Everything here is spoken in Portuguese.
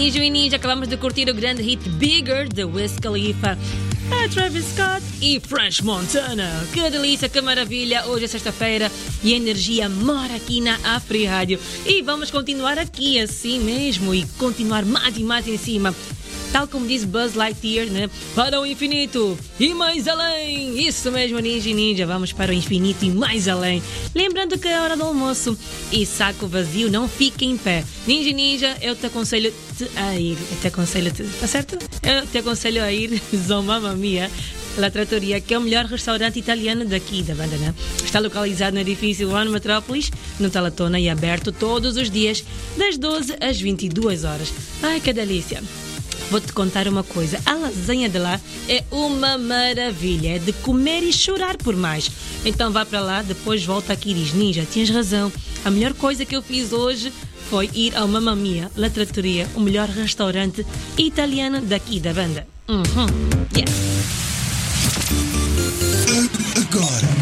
Ninja e Ninja, acabamos de curtir o grande hit Bigger, de Wiz Khalifa, Travis Scott e French Montana. Que delícia, que maravilha. Hoje é sexta-feira e a energia mora aqui na Afri Rádio. E vamos continuar aqui assim mesmo e continuar mais e mais em cima. Tal como diz Buzz Lightyear, né? Para o infinito e mais além. Isso mesmo, Ninja e Ninja. Vamos para o infinito e mais além. Lembrando que é hora do almoço e saco vazio não fica em pé. Ninja e Ninja, eu te aconselho a ir. Tá certo? Eu te aconselho a ir ao Mamma Mia, La Trattoria, que é o melhor restaurante italiano daqui da banda, né? Está localizado no edifício One Metrópolis, no Talatona, e aberto todos os dias, das 12 às 22 horas. Ai, que delícia! Vou-te contar uma coisa, a lasanha de lá é uma maravilha, é de comer e chorar por mais. Então vá para lá, depois volta aqui e diz: Ninja, tinhas razão, a melhor coisa que eu fiz hoje foi ir ao Mamma Mia, La Trattoria, o melhor restaurante italiano daqui da banda. Yeah. Agora